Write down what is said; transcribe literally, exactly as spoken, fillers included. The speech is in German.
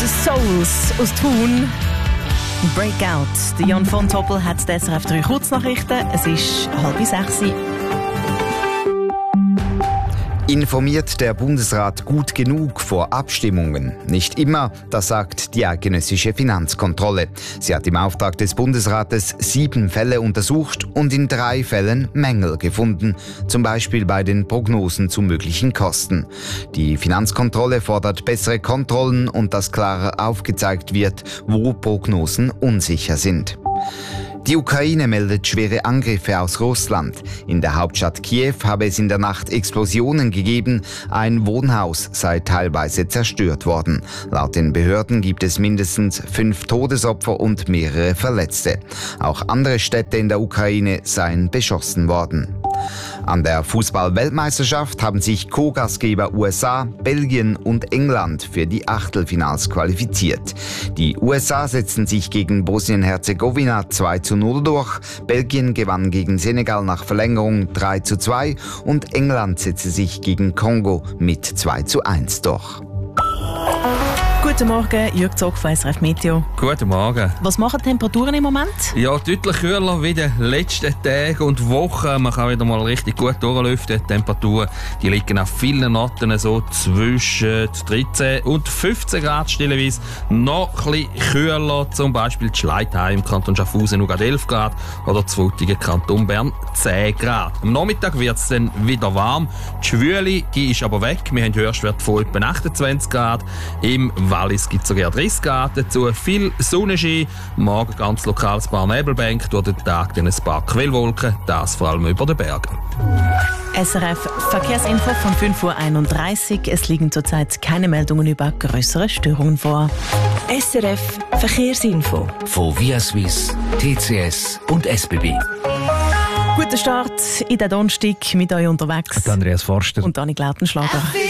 Souls aus Thun. Breakout. Der Jan von Toppel hat die S R F drei Kurznachrichten. Es ist halb sechs. Informiert der Bundesrat gut genug vor Abstimmungen? Nicht immer, das sagt die eidgenössische Finanzkontrolle. Sie hat im Auftrag des Bundesrates sieben Fälle untersucht und in drei Fällen Mängel gefunden, zum Beispiel bei den Prognosen zu möglichen Kosten. Die Finanzkontrolle fordert bessere Kontrollen und dass klarer aufgezeigt wird, wo Prognosen unsicher sind. Die Ukraine meldet schwere Angriffe aus Russland. In der Hauptstadt Kiew habe es in der Nacht Explosionen gegeben. Ein Wohnhaus sei teilweise zerstört worden. Laut den Behörden gibt es mindestens fünf Todesopfer und mehrere Verletzte. Auch andere Städte in der Ukraine seien beschossen worden. An der Fußball-Weltmeisterschaft haben sich Co-Gastgeber U S A, Belgien und England für die Achtelfinals qualifiziert. Die U S A setzten sich gegen Bosnien-Herzegowina zwei zu null durch, Belgien gewann gegen Senegal nach Verlängerung drei zu zwei und England setzte sich gegen Kongo mit zwei zu eins durch. Guten Morgen, Jürg Zock von S R F Meteo. Guten Morgen. Was machen die Temperaturen im Moment? Ja, deutlich kühler wie in den letzten Tagen und Wochen. Man kann wieder mal richtig gut durchlüften. Die Temperaturen die liegen auf vielen Orten so zwischen dreizehn und fünfzehn Grad stellenweise. Noch ein bisschen kühler, zum Beispiel die Schleitheim im Kanton Schaffhausen nur elf Grad oder zu Frutigen Kanton Bern zehn Grad. Am Nachmittag wird es dann wieder warm. Die Schwüle die ist aber weg. Wir haben Höchstwert von etwa achtundzwanzig Grad. Im Wallis gibt es sogar dreißig Grad dazu. Viel Sonnenschein. Morgen ganz lokal ein paar Nebelbänke. Durch den Tag dann ein paar Quellwolken. Das vor allem über den Bergen. S R F Verkehrsinfo von fünf Uhr einunddreißig. Es liegen zurzeit keine Meldungen über größere Störungen vor. S R F Verkehrsinfo von Via Suisse, T C S und S B B. Guten Start in den Donnerstag mit euch unterwegs. Andreas Forster und Annik Lautenschlager.